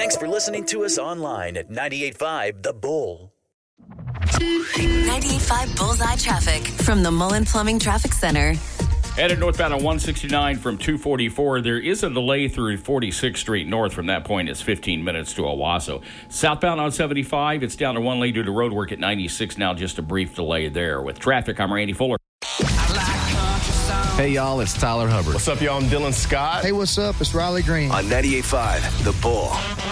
Thanks for listening to us online at 98.5 The Bull. 98.5 Bullseye Traffic from the Mullen Plumbing Traffic Center. Headed northbound on 169 from 244. There is a delay through 46th Street North. From that point, it's 15 minutes to Owasso. Southbound on 75, it's down to one lane due to road work at 96. Now just a brief delay there. With traffic, I'm Randy Fuller. Hey, y'all, it's Tyler Hubbard. What's up, y'all? I'm Dylan Scott. Hey, what's up? It's Riley Green. On 98.5 The Bull.